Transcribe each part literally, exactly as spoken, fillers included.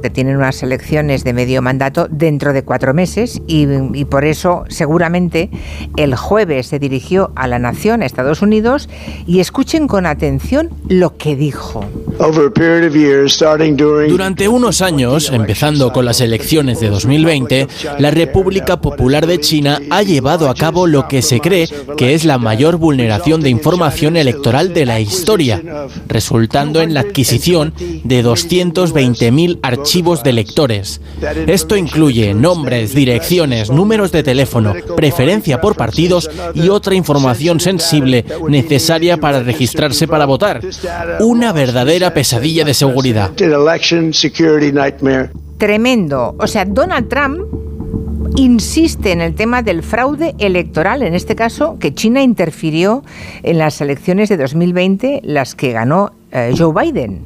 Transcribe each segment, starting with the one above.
porque tienen unas elecciones de medio mandato dentro de cuatro meses y, y por eso seguramente el jueves se dirigió a la nación, a Estados Unidos, y escuchen con atención lo que dijo. Durante unos años, empezando con las elecciones de dos mil veinte, la República Popular de China ha llevado a cabo lo que se cree que es la mayor vulneración de información electoral de la historia, resultando en la adquisición de doscientos veinte mil archivos de electores. Esto incluye nombres, direcciones, números de teléfono, preferencia por partidos y otra información sensible necesaria para registrarse para votar. Una verdadera pesadilla de seguridad. Tremendo. O sea, Donald Trump insiste en el tema del fraude electoral, en este caso que China interfirió en las elecciones de dos mil veinte, las que ganó eh, Joe Biden.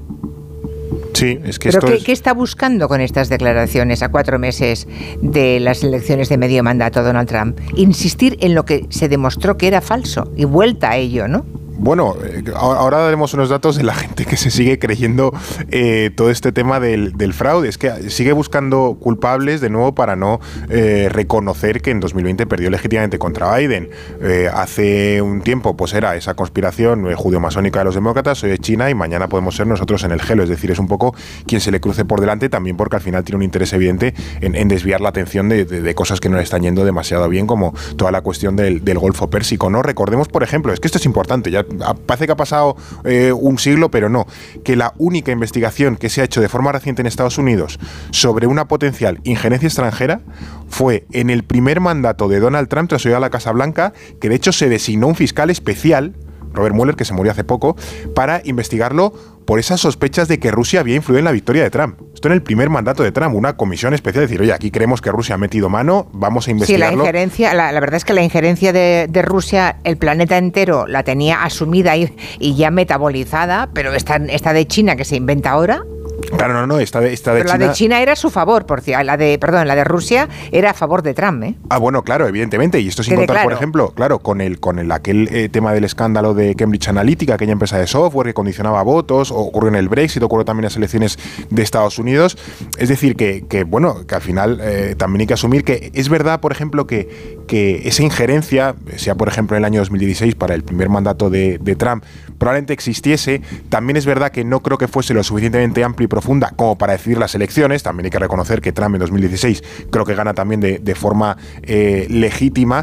Sí, es que ¿Pero esto qué, es... qué está buscando con estas declaraciones a cuatro meses de las elecciones de medio mandato Donald Trump? Insistir en lo que se demostró que era falso y vuelta a ello, ¿no? Bueno, ahora daremos unos datos de la gente que se sigue creyendo eh, todo este tema del, del fraude. Es que sigue buscando culpables de nuevo para no eh, reconocer que en dos mil veinte perdió legítimamente contra Biden. Eh, hace un tiempo pues era esa conspiración eh, judeo-masónica de los demócratas, hoy es China y mañana podemos ser nosotros en el gelo. Es decir, es un poco quien se le cruce por delante, también porque al final tiene un interés evidente en, en desviar la atención de, de, de cosas que no le están yendo demasiado bien, como toda la cuestión del, del Golfo Pérsico, ¿no? Recordemos, por ejemplo, es que esto es importante, ya parece que ha pasado eh, un siglo, pero no, que la única investigación que se ha hecho de forma reciente en Estados Unidos sobre una potencial injerencia extranjera fue en el primer mandato de Donald Trump tras llegar a la Casa Blanca, que de hecho se designó un fiscal especial, Robert Mueller, que se murió hace poco, para investigarlo por esas sospechas de que Rusia había influido en la victoria de Trump. Esto en el primer mandato de Trump, una comisión especial, decir, oye, aquí creemos que Rusia ha metido mano, vamos a investigarlo. Sí, la injerencia, la, la verdad es que la injerencia de, de Rusia, el planeta entero la tenía asumida y, y ya metabolizada, pero esta, esta de China que se inventa ahora... Claro, no, no, esta de, esta de Pero China... la de China era a su favor, por cierto, la de, perdón, la de Rusia era a favor de Trump, ¿eh? Ah, bueno, claro, evidentemente, y esto sin Quede contar, claro. por ejemplo, claro, con el con el aquel eh, tema del escándalo de Cambridge Analytica, aquella empresa de software que condicionaba votos, ocurrió en el Brexit, ocurrió también en las elecciones de Estados Unidos. Es decir, que, que bueno, que al final eh, también hay que asumir que es verdad, por ejemplo, que, que esa injerencia, sea por ejemplo en el año dos mil dieciséis para el primer mandato de, de Trump, probablemente existiese. También es verdad que no creo que fuese lo suficientemente amplia y profunda como para decidir las elecciones. También hay que reconocer que Trump en dos mil dieciséis creo que gana también de, de forma eh, legítima.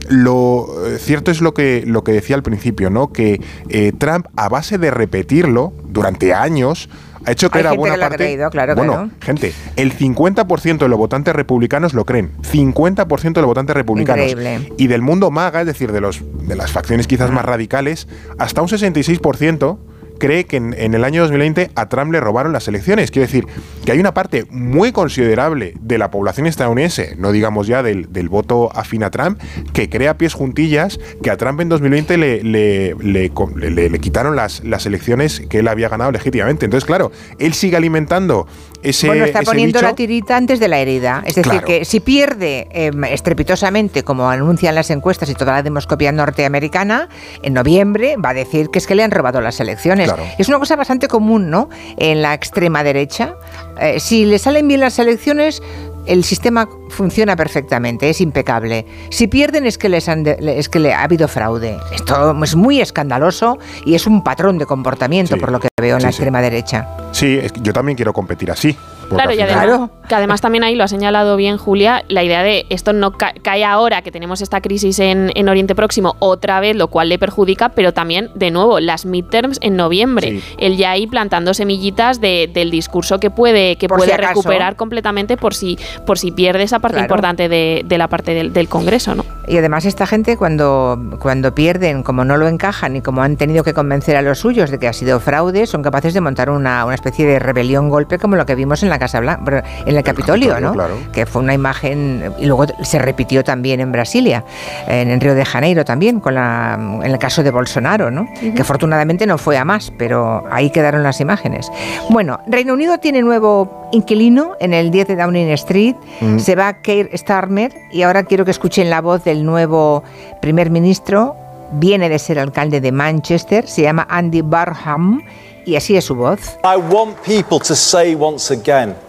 Lo eh, cierto es lo que, lo que decía al principio, ¿no? Que eh, Trump, a base de repetirlo durante años, ha hecho creer a buena parte... Creído, claro, bueno, claro. gente, el cincuenta por ciento de los votantes republicanos lo creen. cincuenta por ciento de los votantes republicanos. Increíble. Y del mundo MAGA, es decir, de, los, de las facciones quizás más radicales, hasta un sesenta y seis por ciento cree que en, en el año dos mil veinte a Trump le robaron las elecciones. Quiero decir que hay una parte muy considerable de la población estadounidense, no digamos ya del, del voto afín a Trump, que cree a pies juntillas que a Trump en dos mil veinte le, le, le, le, le quitaron las, las elecciones que él había ganado legítimamente. Entonces, claro, él sigue alimentando ese Bueno, está ese poniendo bicho. La tirita antes de la herida. Es decir, Claro. que si pierde eh, estrepitosamente, como anuncian las encuestas y toda la demoscopia norteamericana, en noviembre va a decir que es que le han robado las elecciones. Claro. Es una cosa bastante común, ¿no?, en la extrema derecha. Eh, si le salen bien las elecciones, el sistema funciona perfectamente, es impecable. Si pierden es que les han de, es que le ha habido fraude. Esto es muy escandaloso y es un patrón de comportamiento, Sí. por lo que veo en Sí, la sí. extrema derecha. Sí, es que yo también quiero competir así. Claro, y además, Claro. que además también ahí lo ha señalado bien Julia, la idea de esto no ca- cae ahora que tenemos esta crisis en, en Oriente Próximo otra vez, lo cual le perjudica, pero también, de nuevo, las midterms en noviembre. Sí. Él ya ahí plantando semillitas de, del discurso que puede, que Por puede si acaso. recuperar completamente por si, por si pierde esa parte Claro. importante de, de la parte del, del Congreso, ¿no? Y además esta gente cuando, cuando pierden, como no lo encajan y como han tenido que convencer a los suyos de que ha sido fraude, son capaces de montar una, una especie de rebelión golpe como lo que vimos en la Casa Blanca, en el Capitolio, Capitolio, ¿no? claro. Que fue una imagen, y luego se repitió también en Brasilia, en, en Río de Janeiro también, con la, en el caso de Bolsonaro, ¿no? Uh-huh. Que afortunadamente no fue a más, pero ahí quedaron las imágenes. Bueno, Reino Unido tiene nuevo inquilino en el diez de Downing Street, uh-huh. Se va Keir Starmer y ahora quiero que escuchen la voz del nuevo primer ministro, viene de ser alcalde de Manchester, se llama Andy Burnham y así es su voz. I want people to say once again